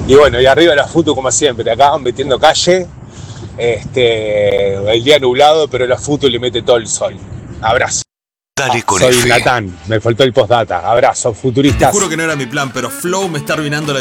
Y bueno, y arriba la FUTU como siempre, acá metiendo calle, el día nublado, pero la FUTU le mete todo el sol. Abrazo. Dale con Soy F. Natán, me faltó el postdata. Abrazo, Te futuristas. juro que no era mi plan, pero Flow me está arruinando la